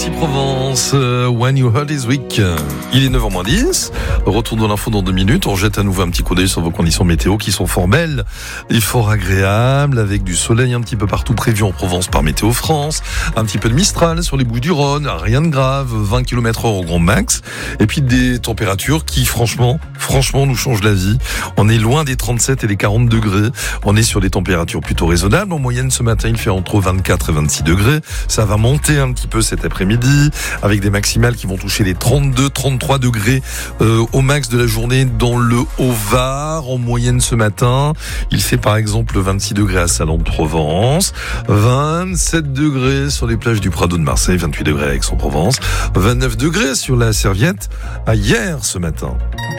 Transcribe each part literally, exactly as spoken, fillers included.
Provence, uh, When You Heard Is Weak. Il est neuf heures moins dix. Retour de l'info dans deux minutes. On jette à nouveau un petit coup d'œil sur vos conditions météo qui sont fort belles et fort agréables, avec du soleil un petit peu partout prévu en Provence par Météo France. Un petit peu de Mistral sur les Bouches-du-Rhône. Rien de grave. vingt kilomètres heure au grand max. Et puis des températures qui, franchement, franchement, nous changent la vie. On est loin des trente-sept et les quarante degrés. On est sur des températures plutôt raisonnables. En moyenne, ce matin, il fait entre vingt-quatre et vingt-six degrés. Ça va monter un petit peu cet après-midi, avec des maximales qui vont toucher les trente-deux, trente-trois degrés euh, au max de la journée dans le Haut-Var. En moyenne ce matin, il fait par exemple vingt-six degrés à Salon-de-Provence, vingt-sept degrés sur les plages du Prado de Marseille, vingt-huit degrés à Aix-en-Provence, vingt-neuf degrés sur la Serviette à hier ce matin.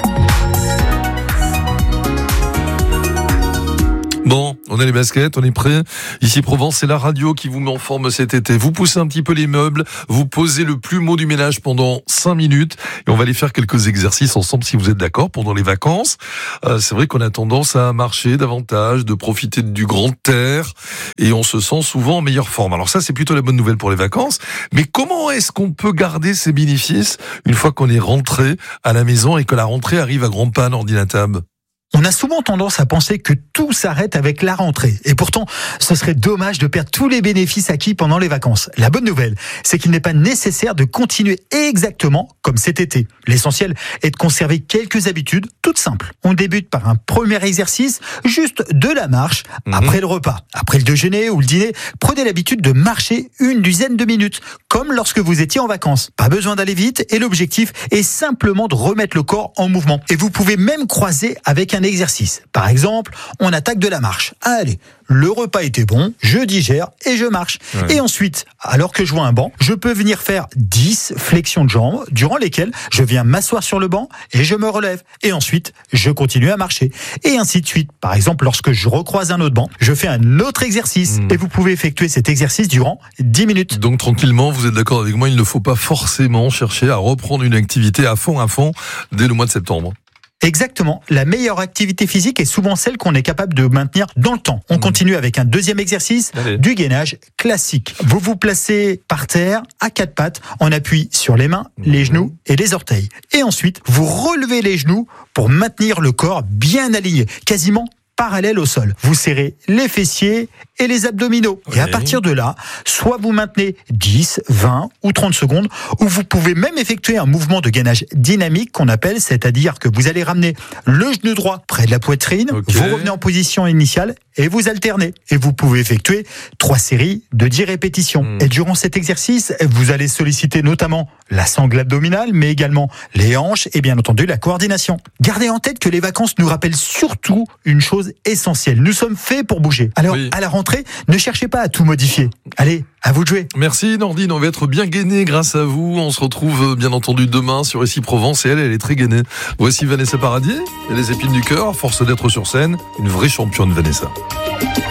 Bon, on a les baskets, on est prêt. Ici Provence, c'est la radio qui vous met en forme cet été. Vous poussez un petit peu les meubles, vous posez le plumeau du ménage pendant cinq minutes et on va aller faire quelques exercices ensemble si vous êtes d'accord pendant les vacances. Euh, c'est vrai qu'on a tendance à marcher davantage, de profiter du grand air et on se sent souvent en meilleure forme. Alors ça, c'est plutôt la bonne nouvelle pour les vacances. Mais comment est-ce qu'on peut garder ces bénéfices une fois qu'on est rentré à la maison et que la rentrée arrive à grands pas, Nordinatab ? On a souvent tendance à penser que tout s'arrête avec la rentrée. Et pourtant, ce serait dommage de perdre tous les bénéfices acquis pendant les vacances. La bonne nouvelle, c'est qu'il n'est pas nécessaire de continuer exactement comme cet été. L'essentiel est de conserver quelques habitudes toutes simples. On débute par un premier exercice, juste de la marche, mmh. après le repas. Après le déjeuner ou le dîner, prenez l'habitude de marcher une dizaine de minutes, comme lorsque vous étiez en vacances. Pas besoin d'aller vite et l'objectif est simplement de remettre le corps en mouvement. Et vous pouvez même croiser avec un exercice. Par exemple, on attaque de la marche. Allez, le repas était bon, je digère et je marche. Ouais. Et ensuite, alors que je vois un banc, je peux venir faire dix flexions de jambes, durant lesquelles je viens m'asseoir sur le banc et je me relève. Et ensuite, je continue à marcher. Et ainsi de suite. Par exemple, lorsque je recroise un autre banc, je fais un autre exercice. Mmh. Et vous pouvez effectuer cet exercice durant dix minutes. Donc tranquillement, vous êtes d'accord avec moi, il ne faut pas forcément chercher à reprendre une activité à fond à fond dès le mois de septembre. Exactement. La meilleure activité physique est souvent celle qu'on est capable de maintenir dans le temps. On mmh. continue avec un deuxième exercice, Allez. du gainage classique. Vous vous placez par terre, à quatre pattes, en appui sur les mains, mmh. les genoux et les orteils. Et ensuite, vous relevez les genoux pour maintenir le corps bien aligné, quasiment parallèle au sol. Vous serrez les fessiers et les abdominaux. Oui. Et à partir de là, soit vous maintenez dix, vingt ou trente secondes, ou vous pouvez même effectuer un mouvement de gainage dynamique qu'on appelle, c'est-à-dire que vous allez ramener le genou droit près de la poitrine, okay. vous revenez en position initiale et vous alternez. Et vous pouvez effectuer trois séries de dix répétitions. Mmh. Et durant cet exercice, vous allez solliciter notamment la sangle abdominale, mais également les hanches et bien entendu la coordination. Gardez en tête que les vacances nous rappellent surtout une chose essentielle. Nous sommes faits pour bouger. Alors, oui. à la rentrée, ne cherchez pas à tout modifier. Allez, à vous de jouer. Merci Nordine, on va être bien gainés grâce à vous. On se retrouve bien entendu demain sur Ici Provence et elle, elle est très gainée. Voici Vanessa Paradis et les épines du cœur, à force d'être sur scène, une vraie championne Vanessa.